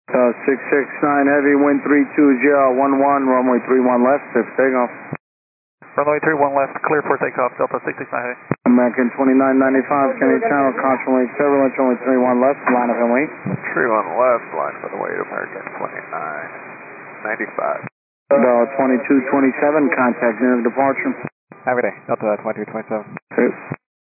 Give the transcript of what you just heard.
669 Heavy, wind 32011, runway 31 left, fifth takeoff. Runway 31 left, clear for takeoff, Delta 669 Heavy. American 2995, Kennedy Channel, caution wake turbulence, runway 31 left, line up and wait. 31 left, line for the wait, American 2995. 2227, contact near departure. Have a good day, Delta 2227. Cheers.